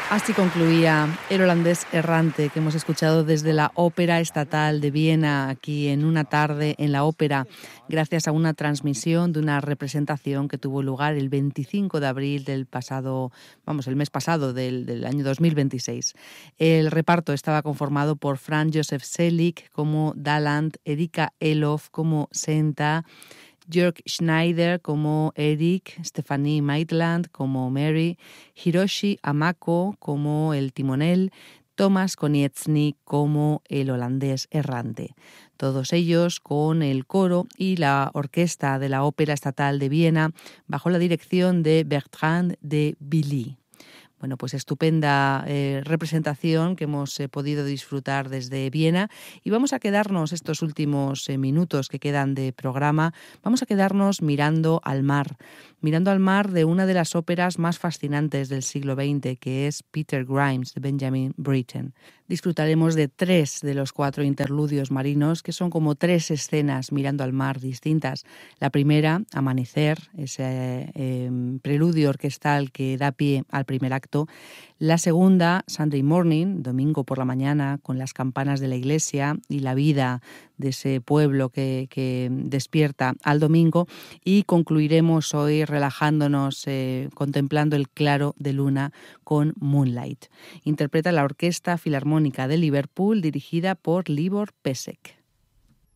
Así concluía El holandés errante, que hemos escuchado desde la Ópera Estatal de Viena, aquí en una tarde en la ópera, gracias a una transmisión de una representación que tuvo lugar el 25 de abril del pasado, el mes pasado del año 2026. El reparto estaba conformado por Franz Josef Selig como Daland, Erika Elof como Senta, Jörg Schneider como Eric, Stephanie Maitland como Mary, Hiroshi Amako como el timonel, Tomasz Konieczny como el holandés errante. Todos ellos con el coro y la orquesta de la Ópera Estatal de Viena bajo la dirección de Bertrand de Billy. Bueno, pues estupenda representación que hemos podido disfrutar desde Viena, y vamos a quedarnos estos últimos minutos que quedan de programa, vamos a quedarnos mirando al mar de una de las óperas más fascinantes del siglo XX, que es Peter Grimes, de Benjamin Britten. Disfrutaremos de 3 de los 4 interludios marinos, que son como 3 escenas mirando al mar distintas. La primera, Amanecer, ese preludio orquestal que da pie al primer acto. La segunda, Sunday Morning, domingo por la mañana, con las campanas de la iglesia y la vida de ese pueblo que despierta al domingo. Y concluiremos hoy relajándonos, contemplando el claro de luna con Moonlight. Interpreta la Orquesta Filarmónica de Liverpool, dirigida por Libor Pesek.